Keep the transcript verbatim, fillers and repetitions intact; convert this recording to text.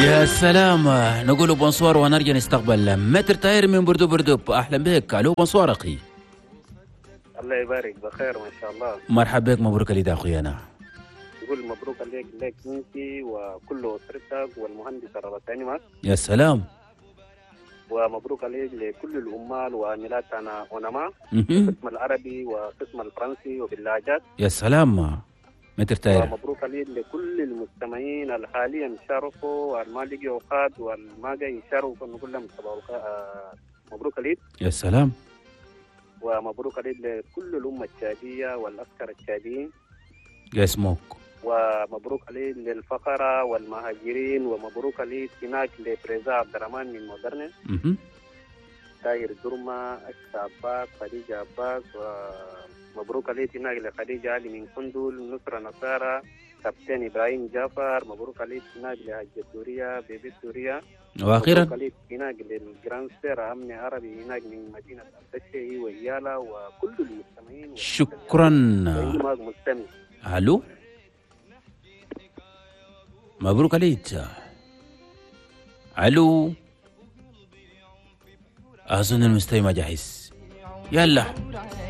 يا سلام. نقول بونسوار ونرجع نستقبل متر تاير من بردو بردو. اهلا بك. الو بونسوار اخي. الله يبارك بخير ما شاء الله. مرحبا بك. مبروك لي اخويانا. نقول مبروك عليك لك انت وكل اسرتك والمهندس الرباطاني معك. يا سلام. ومبروك عليك لكل العمال وعاملاتنا ونما مهم. القسم العربي والقسم الفرنسي وباللهجات. يا سلام متر تاير. ومبروك عليك لكل المستمعين اللي حاليا شاركوا والما لقوا خاد والما جاي يشاركوا، نقول لهم تبارك آه مبروك عليك. يا سلام. ومبروك عليك لكل الأمة التشادية والعسكر التشاديين. يا سموك. ومبروك عليه للفقراء والمهاجرين، ومبروك عليه هناك لبريزا عبد الرحمن من مودرن، مهم. داير درما أكس عباس خديجة عباس، ومبروك عليه هناك لخديجة علي من كندول نصر نصارى كابتن إبراهيم جعفر، مبروك عليه هناك لحجة سوريا بيبي سوريا، واخيرا مبروك عليه هناك للجراند سير أمني عربي هناك من مدينة التشهي وإيالا وكل المستمعين. شكرا. مستمع. الو مبروك عليك. الو اظن المستمع جاهز. يلا